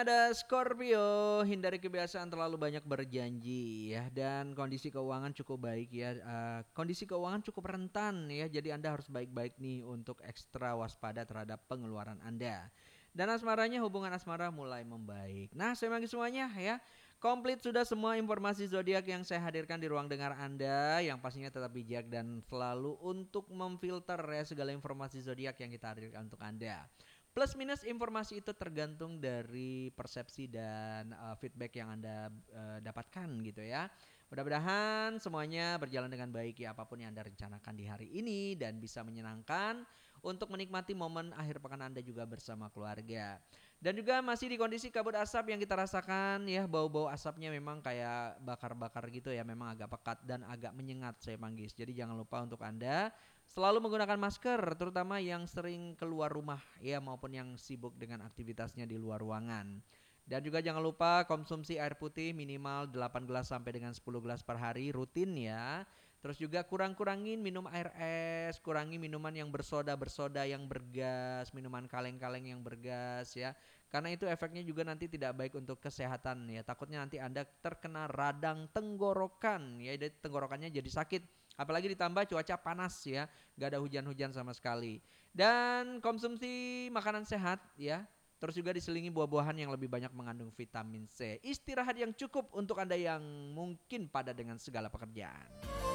selanjutnya ada Scorpio, hindari kebiasaan terlalu banyak berjanji ya, dan kondisi keuangan cukup baik ya. Kondisi keuangan cukup rentan ya, jadi Anda harus baik-baik nih untuk ekstra waspada terhadap pengeluaran Anda. Dan asmaranya, hubungan asmara mulai membaik. Nah, saya bagi semuanya ya. Komplit sudah semua informasi zodiak yang saya hadirkan di ruang dengar Anda, yang pastinya tetap bijak dan selalu untuk memfilter ya segala informasi zodiak yang kita hadirkan untuk Anda. Plus minus informasi itu tergantung dari persepsi dan feedback yang Anda dapatkan gitu ya. Mudah-mudahan semuanya berjalan dengan baik ya, apapun yang Anda rencanakan di hari ini, dan bisa menyenangkan untuk menikmati momen akhir pekan Anda juga bersama keluarga. Dan juga masih di kondisi kabut asap yang kita rasakan ya, bau-bau asapnya memang kayak bakar-bakar gitu ya, memang agak pekat dan agak menyengat saya Manggis. Jadi jangan lupa untuk Anda selalu menggunakan masker, terutama yang sering keluar rumah ya, maupun yang sibuk dengan aktivitasnya di luar ruangan. Dan juga jangan lupa konsumsi air putih minimal 8 gelas sampai dengan 10 gelas per hari rutin ya. Terus juga kurangin minum air es, kurangi minuman yang bersoda yang bergas, minuman kaleng-kaleng yang bergas ya. Karena itu efeknya juga nanti tidak baik untuk kesehatan ya. Takutnya nanti Anda terkena radang tenggorokan ya, tenggorokannya jadi sakit. Apalagi ditambah cuaca panas ya, gak ada hujan-hujan sama sekali. Dan konsumsi makanan sehat ya. Terus juga diselingi buah-buahan yang lebih banyak mengandung vitamin C. Istirahat yang cukup untuk Anda yang mungkin padat dengan segala pekerjaan.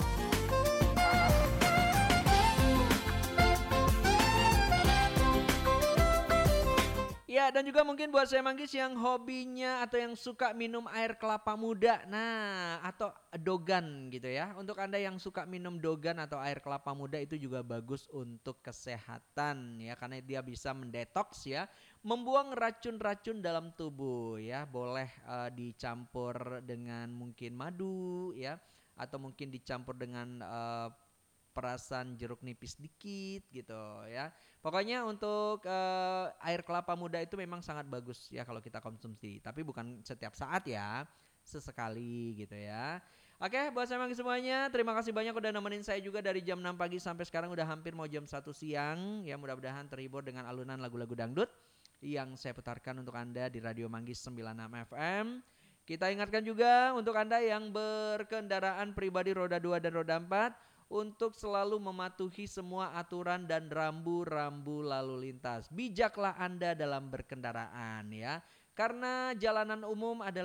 Ya, dan juga mungkin buat saya Manggis yang hobinya atau yang suka minum air kelapa muda. Nah, atau dogan gitu ya. Untuk Anda yang suka minum dogan atau air kelapa muda, itu juga bagus untuk kesehatan ya, karena dia bisa mendetoks ya, membuang racun-racun dalam tubuh ya. Boleh dicampur dengan mungkin madu ya, atau mungkin dicampur dengan perasan jeruk nipis dikit gitu ya. Pokoknya untuk air kelapa muda itu memang sangat bagus ya kalau kita konsumsi. Tapi bukan setiap saat ya, sesekali gitu ya. Oke, buat saya semuanya, terima kasih banyak udah nemenin saya juga dari jam 6 pagi sampai sekarang udah hampir mau jam 1 siang. Ya, mudah-mudahan terhibur dengan alunan lagu-lagu dangdut yang saya putarkan untuk Anda di Radio Manggis 96 FM. Kita ingatkan juga untuk Anda yang berkendaraan pribadi roda 2 dan roda 4 untuk selalu mematuhi semua aturan dan rambu-rambu lalu lintas. Bijaklah Anda dalam berkendaraan ya. Karena jalanan umum adalah